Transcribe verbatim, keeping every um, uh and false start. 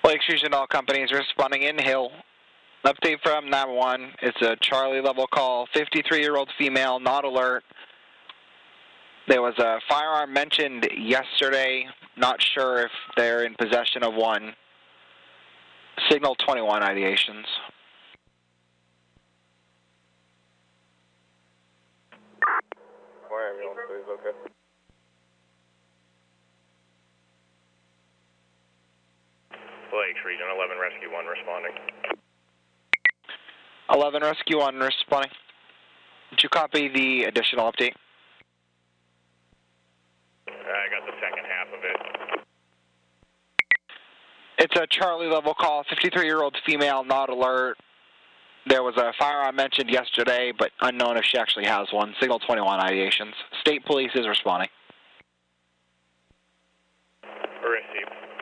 Lake Region, all companies responding in Hill. Update from nine one one. It's a Charlie level call. fifty-three-year-old female, not alert. There was a firearm mentioned yesterday. Not sure if they're in possession of one. Signal twenty-one ideations. Where ambulance, please, okay. Lakes Region, eleven Rescue one responding. eleven Rescue one responding. Did you copy the additional update? I got the second half of it. It's a Charlie level call. fifty-three-year-old female, not alert. There was a firearm mentioned yesterday, but unknown if she actually has one. Signal twenty-one ideations. State police is responding. Received.